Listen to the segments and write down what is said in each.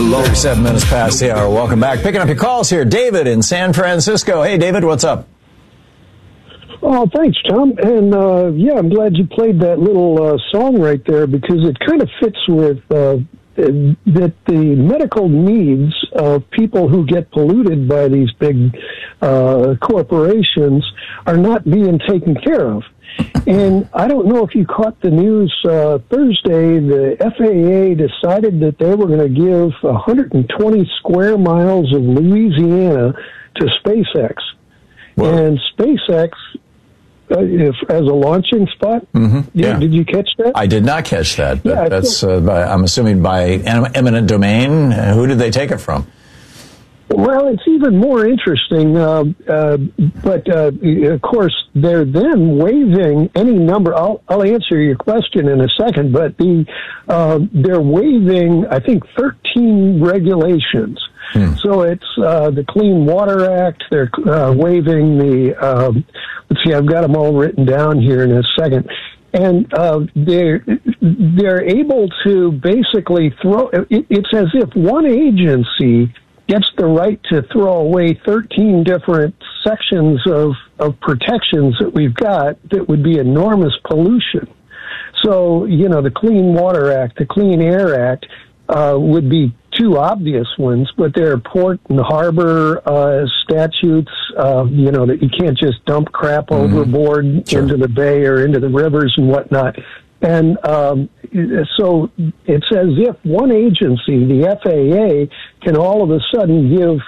Lord. 37 minutes past the hour. Welcome back. Picking up your calls here. David in San Francisco. Hey, David, what's up? Oh, thanks, Tom. And, I'm glad you played that little song right there because it kind of fits with that the medical needs of people who get polluted by these big corporations are not being taken care of. And I don't know if you caught the news Thursday, the FAA decided that they were going to give 120 square miles of Louisiana to SpaceX. Whoa. And SpaceX, as a launching spot, did you catch that? I did not catch that. But that's, I'm assuming, by eminent domain. Who did they take it from? Well, it's even more interesting, but of course, they're then waiving any number. I'll answer your question in a second, but they're waiving, I think, 13 regulations. So it's the Clean Water Act. They're waiving the. Let's see, I've got them all written down here in a second. And they're able to basically throw. It's as if one agency gets the right to throw away 13 different sections of protections that we've got that would be enormous pollution. So, the Clean Water Act, the Clean Air Act would be two obvious ones, but there are port and harbor statutes, that you can't just dump crap overboard into the bay or into the rivers and whatnot. And so it's as if one agency, the FAA, can all of a sudden give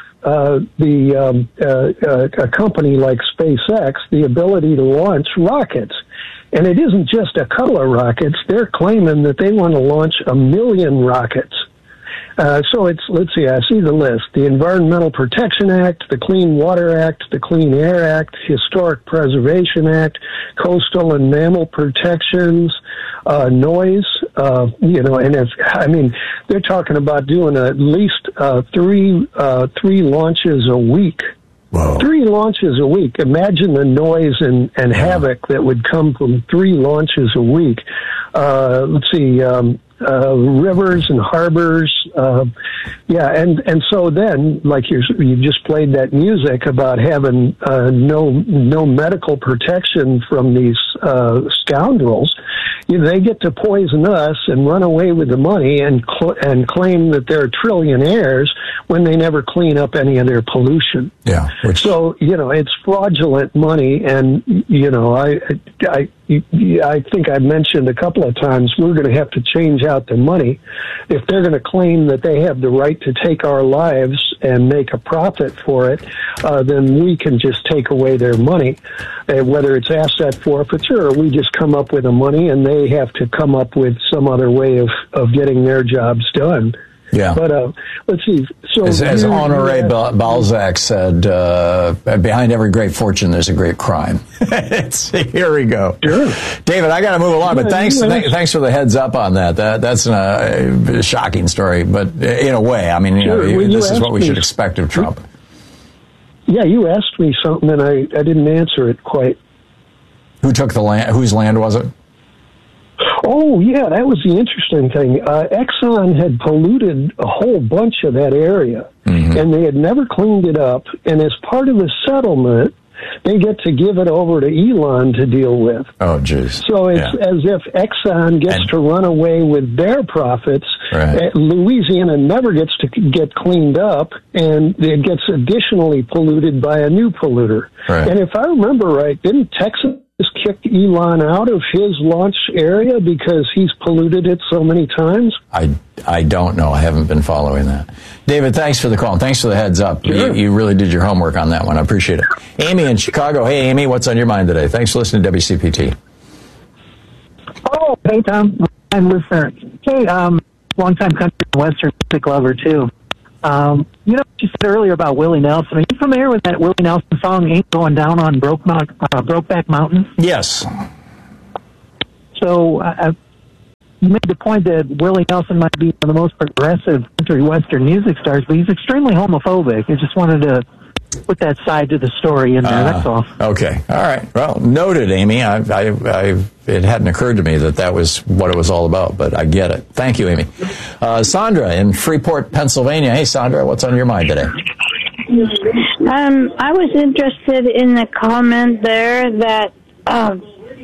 a company like SpaceX the ability to launch rockets. And it isn't just a couple of rockets. They're claiming that they want to launch 1 million rockets. So let's see, I see the list. The Environmental Protection Act, the Clean Water Act, the Clean Air Act, Historic Preservation Act, Coastal and Mammal Protections, noise, and they're talking about doing at least three launches a week. Whoa. 3 launches a week. Imagine the noise and havoc that would come from 3 launches a week. Let's see, rivers and harbors. And so then, like you just played that music about having no medical protection from these scoundrels. They get to poison us and run away with the money and claim that they're trillionaires when they never clean up any of their pollution. Yeah. So, it's fraudulent money. And, I think I mentioned a couple of times we're going to have to change out the money. If they're going to claim that they have the right to take our lives and make a profit for it, then we can just take away their money, whether it's asset forfeiture or we just come up with the money and they have to come up with some other way of getting their jobs done. Yeah. But let's see. So as Honoré Balzac said, behind every great fortune, there's a great crime. Here we go. Sure. David, I got to move along, but thanks for the heads up on that. That's a shocking story, but in a way, this is what we should expect of Trump. Yeah, you asked me something, and I didn't answer it quite. Who took the land? Whose land was it? Oh, yeah, that was the interesting thing. Exxon had polluted a whole bunch of that area, and they had never cleaned it up. And as part of the settlement, they get to give it over to Elon to deal with. Oh, jeez. So it's as if Exxon gets to run away with their profits. Right. Louisiana never gets to get cleaned up, and it gets additionally polluted by a new polluter. Right. And if I remember right, didn't Texas kicked Elon out of his launch area because he's polluted it so many times? I don't know. I haven't been following that. David, thanks for the call. Thanks for the heads up. Sure. You really did your homework on that one. I appreciate it. Amy in Chicago. Hey, Amy, what's on your mind today? Thanks for listening to WCPT. Oh, hey, Tom. I'm listener. Hey, long-time country and Western music lover, too. You said earlier about Willie Nelson. Are you familiar with that Willie Nelson song, Ain't Going Down on Brokeback Mountain? Yes. So you made the point that Willie Nelson might be one of the most progressive country Western music stars, but he's extremely homophobic. I just wanted to put that side to the story in there. That's all. Okay. All right. Well, noted, Amy. It hadn't occurred to me that was what it was all about, but I get it. Thank you, Amy. Sandra in Freeport, Pennsylvania. Hey, Sandra, what's on your mind today? I was interested in the comment there that